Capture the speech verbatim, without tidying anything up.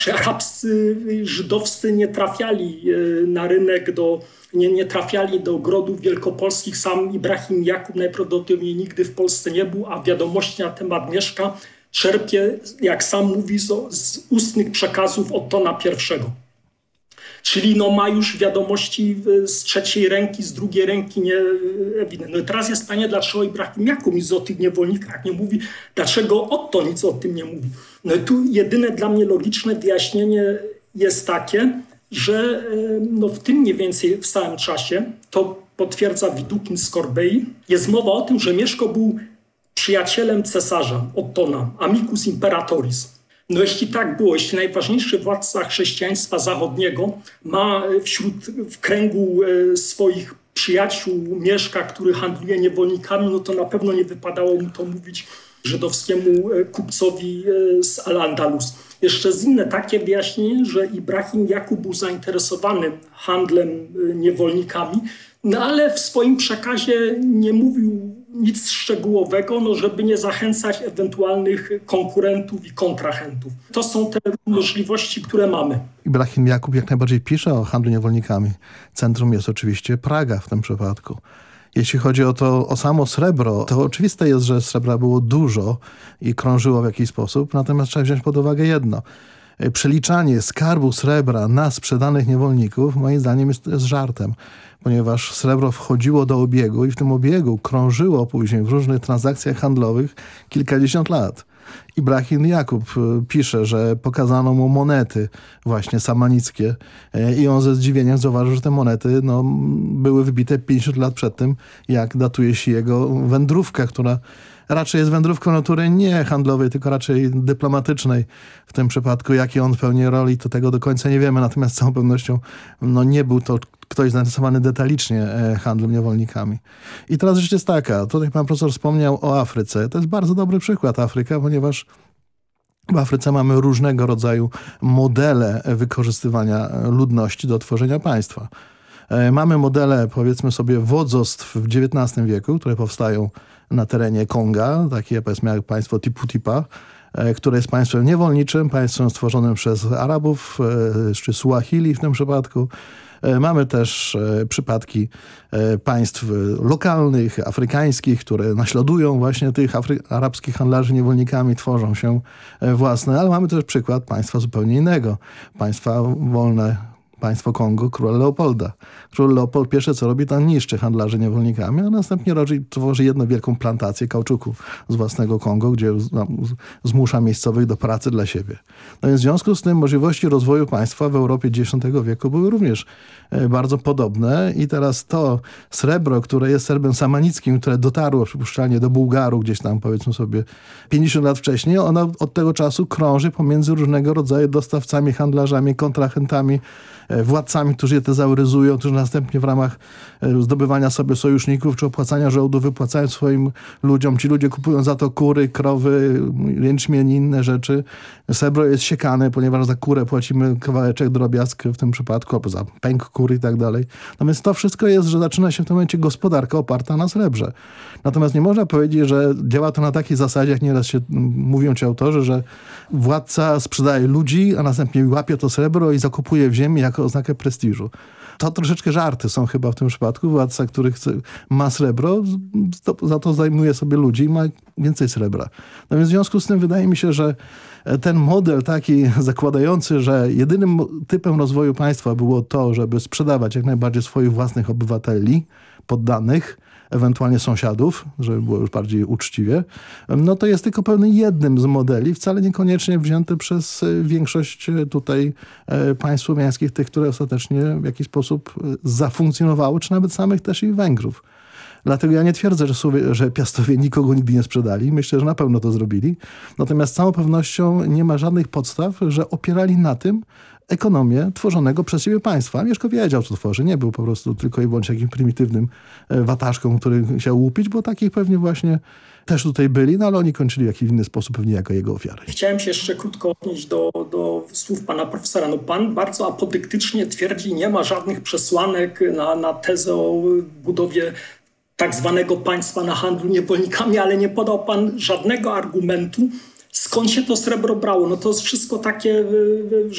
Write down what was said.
arabscy, żydowscy nie trafiali na rynek, do, nie, nie trafiali do ogrodów wielkopolskich. Sam Ibrahim Jakub najprawdopodobniej nigdy w Polsce nie był, a wiadomości na temat Mieszka czerpie, jak sam mówi, z, z ustnych przekazów Ottona pierwszego. Czyli no ma już wiadomości z trzeciej ręki, z drugiej ręki nie ewidentne. No i teraz jest pytanie, dlaczego Ibrahim Jakub nic o tych niewolnikach nie mówi, dlaczego Otto nic o tym nie mówi. No i tu jedyne dla mnie logiczne wyjaśnienie jest takie, że no w tym mniej więcej w samym czasie, to potwierdza Widukin z Korbei, jest mowa o tym, że Mieszko był przyjacielem cesarza Ottona, amicus imperatoris. No jeśli tak było, jeśli najważniejszy władca chrześcijaństwa zachodniego ma wśród, w kręgu swoich przyjaciół Mieszka, który handluje niewolnikami, no to na pewno nie wypadało mu to mówić żydowskiemu kupcowi z Al-Andalus. Jeszcze z inne takie wyjaśnienie, że Ibrahim Jakub był zainteresowany handlem niewolnikami, no ale w swoim przekazie nie mówił nic szczegółowego, no żeby nie zachęcać ewentualnych konkurentów i kontrahentów. To są te możliwości, które mamy. Ibrahim Jakub jak najbardziej pisze o handlu niewolnikami. Centrum jest oczywiście Praga w tym przypadku. Jeśli chodzi o to, o samo srebro, to oczywiste jest, że srebra było dużo i krążyło w jakiś sposób, natomiast trzeba wziąć pod uwagę jedno. Przeliczanie skarbu srebra na sprzedanych niewolników moim zdaniem jest, jest żartem, ponieważ srebro wchodziło do obiegu i w tym obiegu krążyło później w różnych transakcjach handlowych kilkadziesiąt lat. Ibrahim Jakub pisze, że pokazano mu monety właśnie samanickie i on ze zdziwieniem zauważył, że te monety no, były wybite pięćdziesiąt lat przed tym, jak datuje się jego wędrówka, która raczej jest wędrówką natury nie handlowej, tylko raczej dyplomatycznej. W tym przypadku, jakie on pełni roli, to tego do końca nie wiemy. Natomiast z całą pewnością no, nie był to ktoś zainteresowany detalicznie handlem niewolnikami. I teraz rzecz jest taka, tutaj pan profesor wspomniał o Afryce. To jest bardzo dobry przykład Afryka, ponieważ w Afryce mamy różnego rodzaju modele wykorzystywania ludności do tworzenia państwa. Mamy modele, powiedzmy sobie, wodzostw w dziewiętnastym wieku, które powstają na terenie Konga, takie powiedzmy jak państwo Tipu-Tipa, które jest państwem niewolniczym, państwem stworzonym przez Arabów, czy Suahili w tym przypadku. Mamy też przypadki państw lokalnych, afrykańskich, które naśladują właśnie tych afry- arabskich handlarzy niewolnikami, tworzą się własne, ale mamy też przykład państwa zupełnie innego. Państwa wolne, państwo Kongo, króla Leopolda. Król Leopold pierwsze co robi, to niszczy handlarzy niewolnikami, a następnie robi, tworzy jedną wielką plantację kauczuku z własnego Kongo, gdzie zmusza miejscowych do pracy dla siebie. No więc w związku z tym możliwości rozwoju państwa w Europie dziewiętnastego wieku były również bardzo podobne i teraz to srebro, które jest srebrem samanickim, które dotarło przypuszczalnie do Bułgaru gdzieś tam powiedzmy sobie pięćdziesiąt lat wcześniej, ono od tego czasu krąży pomiędzy różnego rodzaju dostawcami, handlarzami, kontrahentami, władcami, którzy je tezauryzują, którzy następnie w ramach zdobywania sobie sojuszników czy opłacania żołdu wypłacają swoim ludziom. Ci ludzie kupują za to kury, krowy, jęczmień i inne rzeczy. Srebro jest siekane, ponieważ za kurę płacimy kawałeczek drobiazg w tym przypadku, albo za pęk kury i tak dalej. Natomiast to wszystko jest, że zaczyna się w tym momencie gospodarka oparta na srebrze. Natomiast nie można powiedzieć, że działa to na takiej zasadzie, jak nieraz się mówią ci autorzy, że władca sprzedaje ludzi, a następnie łapie to srebro i zakupuje w ziemi jako oznakę prestiżu. To troszeczkę żarty są chyba w tym przypadku. Władca, który chce, ma srebro, to, za to zajmuje sobie ludzi i ma więcej srebra. No więc w związku z tym wydaje mi się, że ten model taki zakładający, że jedynym typem rozwoju państwa było to, żeby sprzedawać jak najbardziej swoich własnych obywateli, poddanych, ewentualnie sąsiadów, żeby było już bardziej uczciwie, no to jest tylko pewnym jednym z modeli, wcale niekoniecznie wzięty przez większość tutaj państw słowiańskich, tych, które ostatecznie w jakiś sposób zafunkcjonowały, czy nawet samych też i Węgrów. Dlatego ja nie twierdzę, że, Słowie, że Piastowie nikogo nigdy nie sprzedali. Myślę, że na pewno to zrobili. Natomiast z całą pewnością nie ma żadnych podstaw, że opierali na tym ekonomię tworzonego przez siebie państwa. A Mieszko wiedział, co tworzy. Nie był po prostu tylko i wyłącznie jakimś prymitywnym watażką, który chciał łupić, bo takich pewnie właśnie też tutaj byli, no ale oni kończyli w jakiś inny sposób, pewnie jako jego ofiary. Chciałem się jeszcze krótko odnieść do, do słów pana profesora. No pan bardzo apodyktycznie twierdzi, nie ma żadnych przesłanek na, na tezę o budowie tak zwanego państwa na handlu niewolnikami, ale nie podał pan żadnego argumentu, skąd się to srebro brało. No to jest wszystko takie,